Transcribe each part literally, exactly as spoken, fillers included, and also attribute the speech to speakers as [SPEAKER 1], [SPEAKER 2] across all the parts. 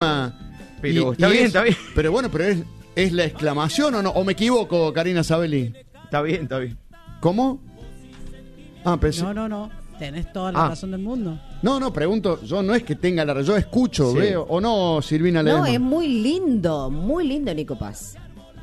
[SPEAKER 1] tema.
[SPEAKER 2] Pero
[SPEAKER 1] y,
[SPEAKER 2] está
[SPEAKER 1] y
[SPEAKER 2] bien,
[SPEAKER 1] es,
[SPEAKER 2] está bien.
[SPEAKER 1] Pero bueno, pero es, es la exclamación o no, o me equivoco, Karina Sabelli.
[SPEAKER 2] Está bien, está bien.
[SPEAKER 1] ¿Cómo? Ah, pensé.
[SPEAKER 3] No, no, no. Tenés toda la
[SPEAKER 1] Ah.
[SPEAKER 3] razón del mundo.
[SPEAKER 1] No, no, pregunto, yo no es que tenga la razón, yo escucho,
[SPEAKER 2] Sí.
[SPEAKER 1] veo, o no, Silvina
[SPEAKER 4] No,
[SPEAKER 1] Ledesma.
[SPEAKER 4] es muy lindo, muy lindo Nico Paz.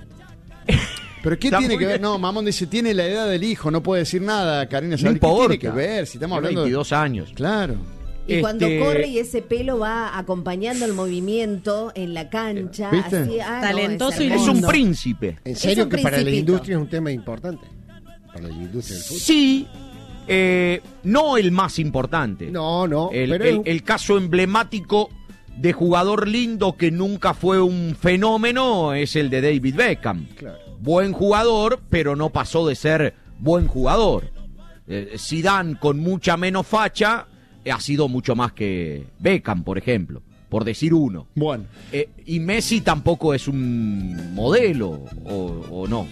[SPEAKER 1] Pero ¿qué
[SPEAKER 2] Está
[SPEAKER 1] tiene
[SPEAKER 2] muy
[SPEAKER 1] que ver?
[SPEAKER 2] bien.
[SPEAKER 1] No, Mamón dice, tiene la edad del hijo, no puede decir nada, Karina
[SPEAKER 2] No
[SPEAKER 1] Sabelli. ¿Qué
[SPEAKER 2] importa.
[SPEAKER 1] tiene que ver? Si estamos
[SPEAKER 2] Tiene
[SPEAKER 1] hablando
[SPEAKER 2] veintidós años.
[SPEAKER 1] de... Claro.
[SPEAKER 4] Y cuando
[SPEAKER 2] Este,
[SPEAKER 4] corre y ese pelo va acompañando el movimiento en la cancha,
[SPEAKER 1] ¿Viste?
[SPEAKER 4] así, ah, no,
[SPEAKER 3] Talentoso
[SPEAKER 4] es
[SPEAKER 3] y
[SPEAKER 2] Es
[SPEAKER 4] hermoso.
[SPEAKER 2] un
[SPEAKER 3] lindo.
[SPEAKER 2] príncipe.
[SPEAKER 5] ¿En serio
[SPEAKER 4] un
[SPEAKER 5] que para la
[SPEAKER 4] principito.
[SPEAKER 5] industria es un tema importante? Para la industria del fútbol.
[SPEAKER 2] Sí, eh, no el más importante.
[SPEAKER 5] No, no.
[SPEAKER 2] El,
[SPEAKER 5] pero
[SPEAKER 2] el-
[SPEAKER 5] es-
[SPEAKER 2] el caso emblemático de jugador lindo que nunca fue un fenómeno es el de David Beckham.
[SPEAKER 5] Claro.
[SPEAKER 2] Buen jugador, pero no pasó de ser buen jugador. Eh, Zidane, con mucha menos facha, eh, ha sido mucho más que Beckham, por ejemplo, por decir uno.
[SPEAKER 1] Bueno.
[SPEAKER 2] Eh, y Messi tampoco es un modelo, o, o no.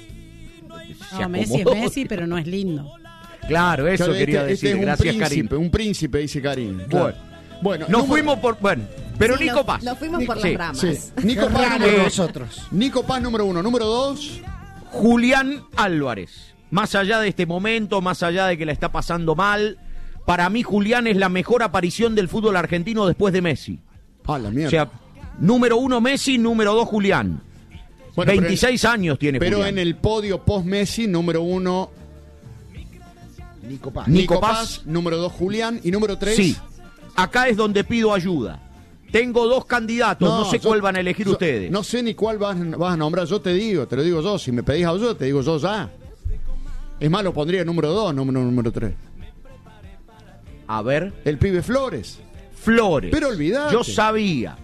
[SPEAKER 2] Se
[SPEAKER 3] No, Messi es
[SPEAKER 2] acomodó.
[SPEAKER 3] Messi, pero no es lindo.
[SPEAKER 2] Claro, eso
[SPEAKER 1] Claro,
[SPEAKER 2] quería
[SPEAKER 1] este,
[SPEAKER 2] decir.
[SPEAKER 1] este es un
[SPEAKER 2] Gracias, Karim.
[SPEAKER 1] príncipe, un príncipe, dice Karim. Claro.
[SPEAKER 2] Bueno.
[SPEAKER 1] Bueno,
[SPEAKER 2] Nos
[SPEAKER 1] número-
[SPEAKER 2] fuimos por... Bueno, pero
[SPEAKER 4] Sí,
[SPEAKER 2] Nico
[SPEAKER 4] nos,
[SPEAKER 2] Paz.
[SPEAKER 4] nos fuimos por
[SPEAKER 2] Sí,
[SPEAKER 4] las ramas.
[SPEAKER 1] Sí. Nico
[SPEAKER 5] Qué
[SPEAKER 1] Paz,
[SPEAKER 5] raro
[SPEAKER 1] número,
[SPEAKER 5] nosotros.
[SPEAKER 1] Nico Paz número uno. Número dos.
[SPEAKER 2] Julián Álvarez. Más allá de este momento, más allá de que la está pasando mal, para mí Julián es la mejor aparición del fútbol argentino después de Messi.
[SPEAKER 1] Ah, la mierda.
[SPEAKER 2] O sea, número uno Messi, número dos Julián.
[SPEAKER 1] Bueno, pero
[SPEAKER 2] veintiséis años tiene
[SPEAKER 1] Pero
[SPEAKER 2] Julián.
[SPEAKER 1] en el podio post-Messi, número uno,
[SPEAKER 5] Nico Paz.
[SPEAKER 1] Nico
[SPEAKER 2] Nico
[SPEAKER 1] Paz,
[SPEAKER 2] Paz.
[SPEAKER 1] número dos, Julián, y número tres...
[SPEAKER 2] Sí, acá es donde pido ayuda. Tengo dos candidatos, no, sé
[SPEAKER 1] yo-
[SPEAKER 2] cuál van a elegir
[SPEAKER 1] yo-
[SPEAKER 2] ustedes.
[SPEAKER 1] No sé ni cuál vas, vas a nombrar, yo te digo, te lo digo yo. Si me pedís ayuda, te digo yo ya. Es más, lo pondría número dos, número número tres.
[SPEAKER 2] A ver,
[SPEAKER 1] El pibe Flores.
[SPEAKER 2] Flores.
[SPEAKER 1] Pero olvidate.
[SPEAKER 2] Yo sabía.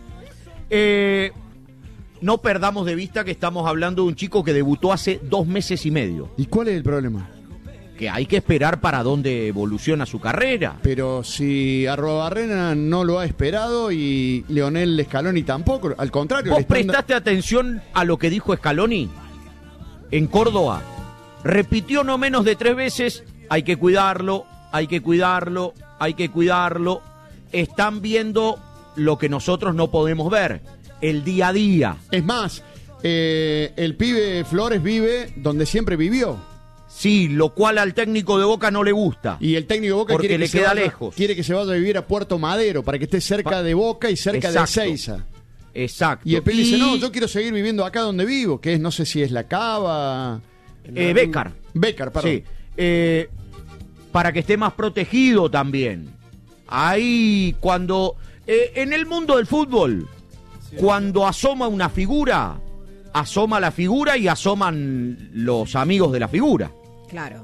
[SPEAKER 2] Eh, no perdamos de vista que estamos hablando de un chico que debutó hace dos meses y medio.
[SPEAKER 1] ¿Y cuál es el problema?
[SPEAKER 2] Que hay que esperar para dónde evoluciona su carrera.
[SPEAKER 1] Pero si Arrobarrena no lo ha esperado y Leonel Scaloni tampoco, al contrario.
[SPEAKER 2] ¿Vos
[SPEAKER 1] le están da-
[SPEAKER 2] prestaste atención a lo que dijo Scaloni en Córdoba? Repitió no menos de tres veces, hay que cuidarlo, hay que cuidarlo, hay que cuidarlo. Están viendo lo que nosotros no podemos ver, el día a día.
[SPEAKER 1] Es más, eh, el pibe Flores vive donde siempre vivió.
[SPEAKER 2] Sí, lo cual al técnico de Boca no le gusta.
[SPEAKER 1] Y el técnico de Boca
[SPEAKER 2] Porque
[SPEAKER 1] quiere que,
[SPEAKER 2] le
[SPEAKER 1] se
[SPEAKER 2] queda
[SPEAKER 1] vaya,
[SPEAKER 2] lejos.
[SPEAKER 1] quiere que se vaya a vivir a Puerto Madero para que esté cerca
[SPEAKER 2] Pa-
[SPEAKER 1] de Boca y cerca
[SPEAKER 2] Exacto.
[SPEAKER 1] de Ezeiza.
[SPEAKER 2] Exacto.
[SPEAKER 1] Y el pibe
[SPEAKER 2] Y,
[SPEAKER 1] dice, no, yo quiero seguir viviendo acá donde vivo, que es, no sé si es La Cava...
[SPEAKER 2] eh, Bécar.
[SPEAKER 1] Bécar, perdón.
[SPEAKER 2] Sí. Eh, para que esté más protegido también. Ahí, cuando... eh, en el mundo del fútbol, cuando asoma una figura, asoma la figura y asoman los amigos de la figura.
[SPEAKER 4] Claro.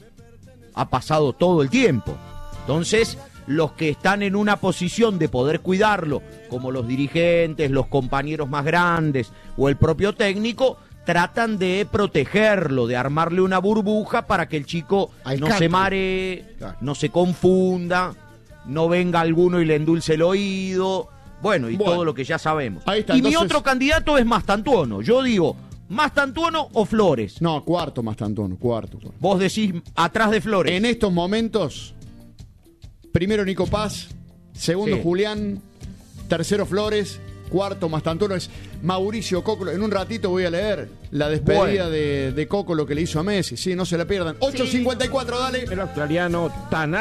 [SPEAKER 2] Ha pasado todo el tiempo. Entonces, los que están en una posición de poder cuidarlo, como los dirigentes, los compañeros más grandes o el propio técnico, tratan de protegerlo, de armarle una burbuja para que el chico
[SPEAKER 5] Al
[SPEAKER 2] no
[SPEAKER 5] country.
[SPEAKER 2] se maree,
[SPEAKER 5] Claro.
[SPEAKER 2] no se confunda, no venga alguno y le endulce el oído, bueno, y
[SPEAKER 1] Bueno.
[SPEAKER 2] todo lo que ya sabemos.
[SPEAKER 1] Ahí está,
[SPEAKER 2] y mi
[SPEAKER 1] entonces-
[SPEAKER 2] otro candidato es Mastantuono. Yo digo, ¿Mastantuono o Flores?
[SPEAKER 1] No, cuarto más Tantono, cuarto, cuarto.
[SPEAKER 2] Vos decís atrás de Flores.
[SPEAKER 1] En estos momentos, primero Nico Paz, segundo
[SPEAKER 2] Sí.
[SPEAKER 1] Julián, tercero Flores, cuarto más Tantono es Mauricio Cocolo. En un ratito voy a leer la despedida
[SPEAKER 2] Bueno.
[SPEAKER 1] de, de Cocolo que le hizo a Messi. Sí, no se la pierdan. ocho cincuenta y cuatro, dale.
[SPEAKER 6] El australiano Tan